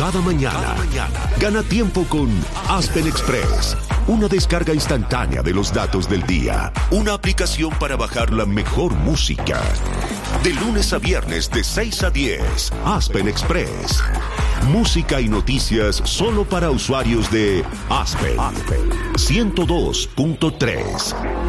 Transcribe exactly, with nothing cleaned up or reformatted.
cada mañana. Cada mañana. Gana tiempo con Aspen Express. Una descarga instantánea de los datos del día. Una aplicación para bajar la mejor música. De lunes a viernes de seis a diez. Aspen Express. Música y noticias solo para usuarios de Aspen. Aspen ciento dos punto tres.